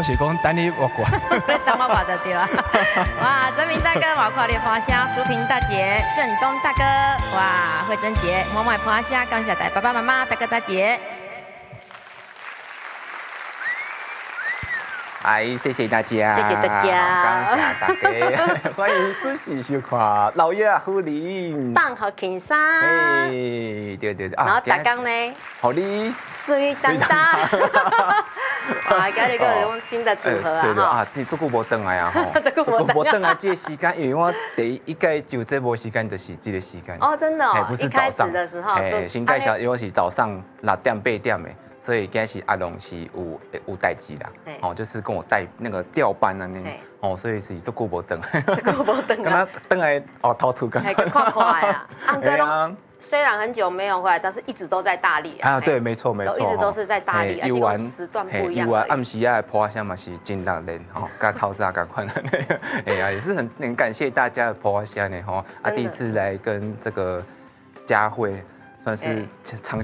我是讲等你我过。 等我挂得对啊！哇，泽明大哥，毛快乐花香，淑萍大姐，郑东大哥，哇，慧珍姐，默默花香，感谢爸爸妈妈、大哥大姐。 哎，谢谢大家， 谢谢大家， 感谢大家，欢迎准时收看《老爷夫人》。 棒和轻松。 哎，对对对。 然后大刚呢？ 好你水当当。哇，今日个有新的组合啊！ 对对啊，你这个无等来啊！ 这个无等来这个时间，因为我第一届就这波时间就是这个时间。 哦，真的哦， 不是一开早上始的时候， 新介绍因为是早上6点8点的。所以今是阿龙是有代志啦，哦，就是跟我带那个调班啊那，哦，所以是这久无等， 这久无等啊， 跟他等来哦逃出干， 快快啊！安哥龙虽然很久没有回来，但是一直都在大理啊。 对，没错没错， 一直都是在大理，而且时段不一样。 有啊，暗时啊破香嘛是真热烈吼，跟透早赶快的那个，哎呀，也是很感谢大家的破香呢吼，啊，第一次来跟这个佳慧算是长。